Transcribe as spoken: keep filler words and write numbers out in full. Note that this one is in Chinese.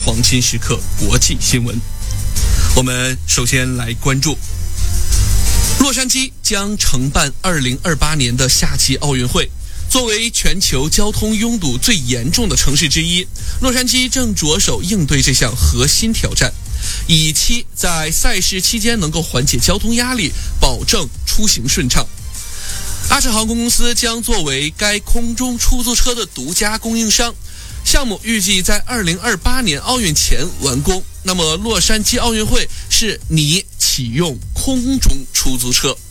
黄金时刻国际新闻。我们首先来关注洛杉矶将承办二零二八年的夏季奥运会。作为全球交通拥堵最严重的城市之一，洛杉矶正着手应对这项核心挑战，以期在赛事期间能够缓解交通压力，保证出行顺畅。阿城航空公司将作为该空中出租车的独家供应商，项目预计在二零二八年奥运前完工。那么洛杉矶奥运会是你启用空中出租车。